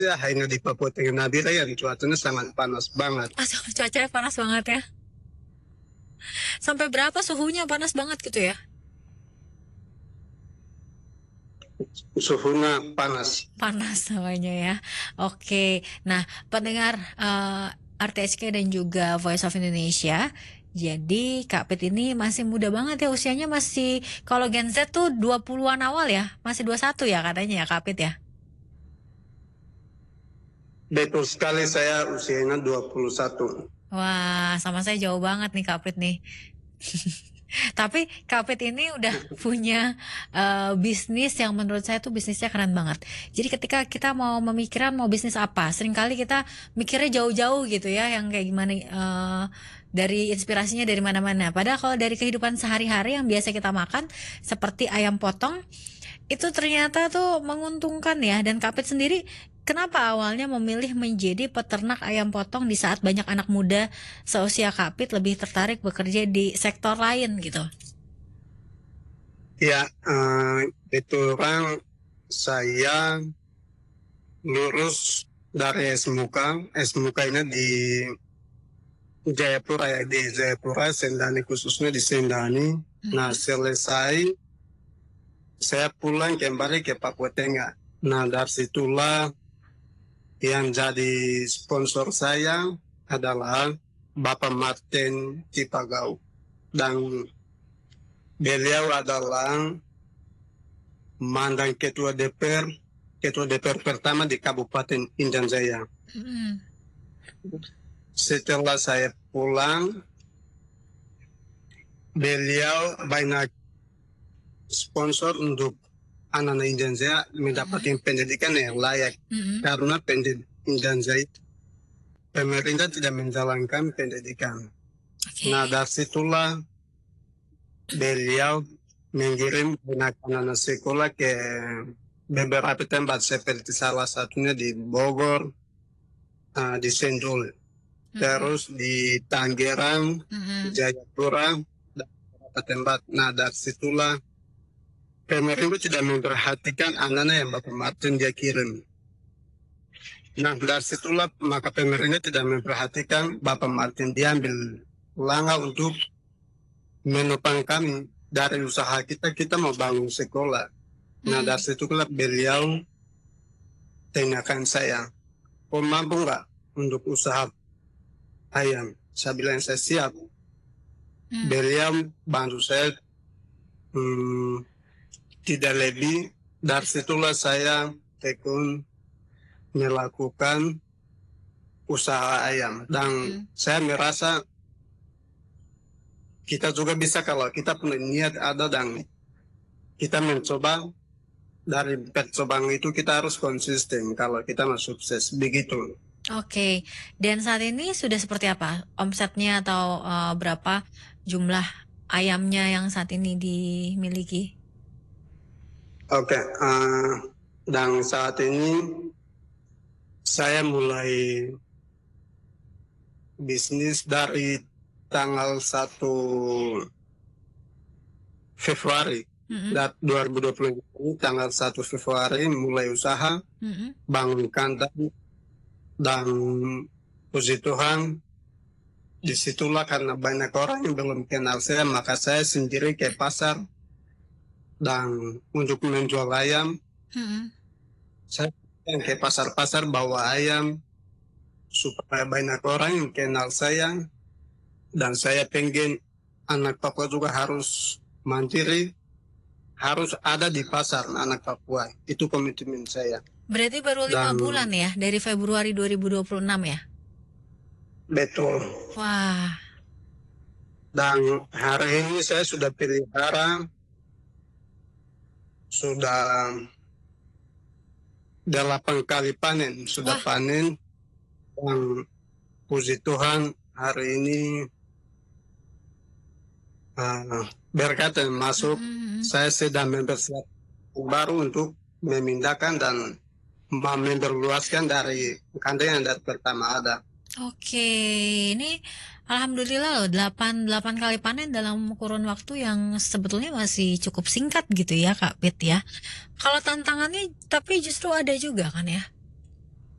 Ya, hanya di Papua Tengah Nabire yang cuacanya sangat panas banget. Ah, cuacanya panas banget ya. Sampai berapa suhunya panas banget gitu ya? Suhunya panas. Panas namanya ya. Oke. Nah, pendengar RTSK dan juga Voice of Indonesia. Jadi Kak Pit ini masih muda banget ya, usianya masih, kalau Gen Z tuh 20-an awal ya, masih 21 ya katanya ya Kak Pit ya. Betul sekali, saya usianya 21. Wah, sama saya jauh banget nih Kak Pit nih. Tapi Kak Pit ini udah punya bisnis yang menurut saya tuh bisnisnya keren banget. Jadi ketika kita mau memikirkan mau bisnis apa, seringkali kita mikirnya jauh-jauh gitu ya, yang kayak gimana, dari inspirasinya dari mana-mana. Padahal kalau dari kehidupan sehari-hari yang biasa kita makan, seperti ayam potong, itu ternyata tuh menguntungkan ya. Dan Kak Pit sendiri, kenapa awalnya memilih menjadi peternak ayam potong di saat banyak anak muda seusia Kak Pit lebih tertarik bekerja di sektor lain gitu? Ya, itu orang saya lulus dari SMUK. SMUK ini di Jayapura ya, di Jayapura, Sendani khususnya di Sendani. Nah, selesai saya pulang kembali ke Papua Tengah. Nah, dari situlah yang jadi sponsor saya adalah Bapak Martin Cipagau. Dan beliau adalah mantan ketua DPR pertama di Kabupaten Intan Jaya. Setelah saya pulang, beliau banyak sponsor untuk anak-anak Intan Jaya mendapatkan pendidikan yang layak. Karena pendidikan Intan Jaya, pemerintah tidak menjalankan pendidikan. Nah, dari situlah beliau mengirim anak-anak sekolah ke beberapa tempat seperti salah satunya di Bogor, di Sentul, terus di Tangerang, Jayapura, dan beberapa tempat. Nah, dari situlah pemerintah tidak memperhatikan anak-anak yang Bapak Martin dia kirim. Nah, dari situlah maka pemerintah tidak memperhatikan Bapak Martin, dia ambil langkah untuk menopang kami dari usaha kita mau bangun sekolah. Nah, dari situ beliau tanyakan saya, kau mampu nggak untuk usaha ayam? Saya bilang saya siap. Beliau bantu saya tidak lebih. Dari situlah saya tekun melakukan usaha ayam. Dan saya merasa kita juga bisa kalau kita punya niat ada dan kita mencoba. Dari percobaan itu kita harus konsisten kalau kita mau sukses, begitu. Oke, dan saat ini sudah seperti apa omsetnya atau berapa jumlah ayamnya yang saat ini dimiliki? Oke, dan saat ini saya mulai bisnis dari tanggal 1 Februari 2020 ini, tanggal 1 Februari mulai usaha, bangun kandang, dan puji Tuhan, disitulah karena banyak orang yang belum kenal saya, maka saya sendiri ke pasar dan untuk menjual ayam, saya ke pasar-pasar bawa ayam supaya banyak orang yang kenal saya, dan saya pengen anak Papua juga harus mandiri, harus ada di pasar anak Papua. Itu komitmen saya. Berarti baru 5 bulan ya, dari Februari 2026 ya? Betul. Wah. Dan hari ini saya sudah pelihara, sudah 8 kali panen, sudah panen. Dan puji Tuhan hari ini berkat yang masuk, saya sedang mempersiapkan baru untuk memindahkan dan memperluaskan dari kandang yang dari pertama ada. Oke, ini alhamdulillah loh, 8 kali panen dalam kurun waktu yang sebetulnya masih cukup singkat gitu ya Kak Pit ya. Kalau tantangannya tapi justru ada juga kan ya?